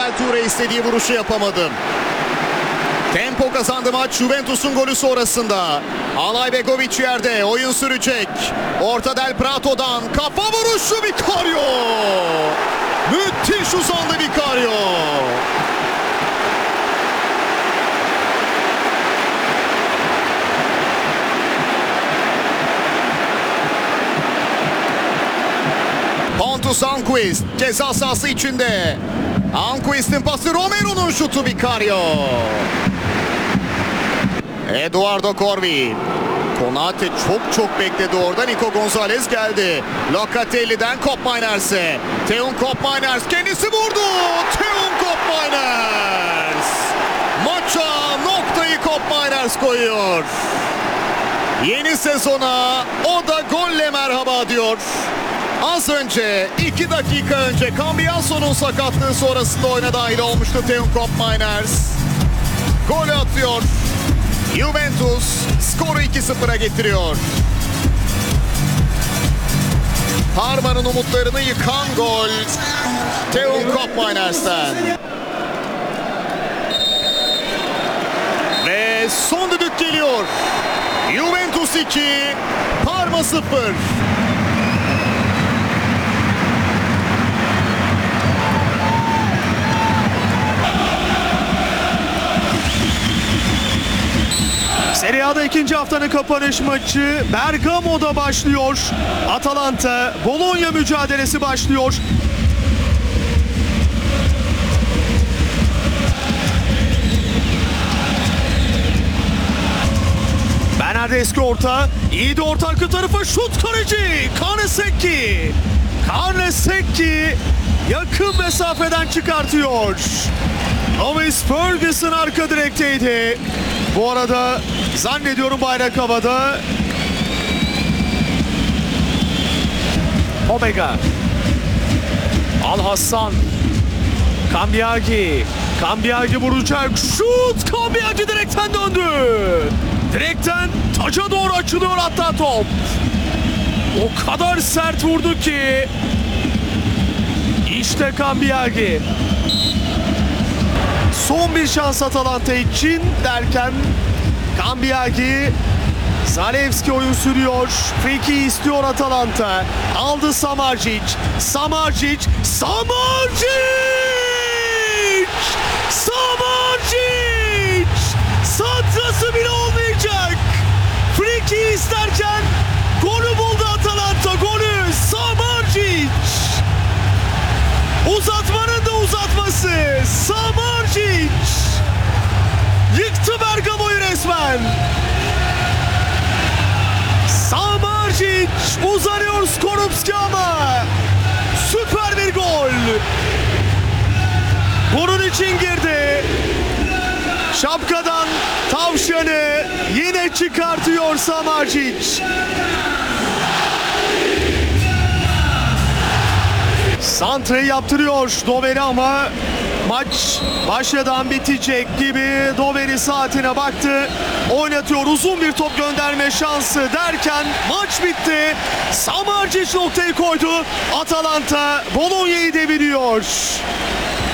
Ismael Toure istediği vuruşu yapamadı. Tempo kazandı maç Juventus'un golü sonrasında. Alay Begovic yerde, oyun sürecek. Orta Del Prato'dan kafa vuruşu Vicario. Müthiş uzandı Vicario. Pontus Anquist ceza sahası içinde. Anquist'in pası, Romero'nun şutu Vicario. Eduardo Corvi. Konate çok bekledi orada. Nico Gonzalez geldi. Locatelli'den Koopmeiners'e. Theun Koopmeiners kendisi vurdu. Theun Koopmeiners. Maça noktayı Koopmeiners koyuyor. Yeni sezona o da golle merhaba diyor. Az önce 2 dakika önce Cambiaso'nun sakatlığı sonrasında oyuna dahil olmuştu Theun Koopmeiners. Golü atıyor. Juventus skoru 2-0'a getiriyor. Parma'nın umutlarını yıkan gol Theun Koopmeiners'ten. Ve son düdük geliyor. Juventus 2, Parma 0. Serie A'da ikinci haftanın kapanış maçı Bergamo'da başlıyor. Atalanta Bologna mücadelesi başlıyor. Bernardeschi orta, iyi de orta arka tarafa şut, kaleci Karnesecki. Karnesecki yakın mesafeden çıkartıyor. Lewis Ferguson arka direkteydi. Bu arada zannediyorum bayrak havada. Omega. Al-Hassan. Cambiagi. Cambiagi vuracak. Şut. Cambiagi direkten döndü. Direkten taca doğru açılıyor hatta top. O kadar sert vurdu ki. İşte Cambiagi. Son bir şans Atalanta için derken Cambiagi, Zalewski oyun sürüyor. Friki istiyor Atalanta. Aldı Samardzic. Samardzic. Samardzic! Samardzic! Sadrası bile olmayacak. Friki isterken golü buldu Atalanta. Golü Samardzic. Uzatmanın da uzatması. Samardzic yıktı Bergamo'yu resmen. Samardzic uzanıyor Skorupski ama süper bir gol. Bunun için girdi. Şapkadan tavşanı yine çıkartıyor Samardzic. Santra'yı yaptırıyor Doveri ama maç başladan bitecek gibi. Doveri saatine baktı. Oynatıyor, uzun bir top gönderme şansı derken maç bitti. Samardzic noktayı koydu. Atalanta Bologna'yı deviriyor.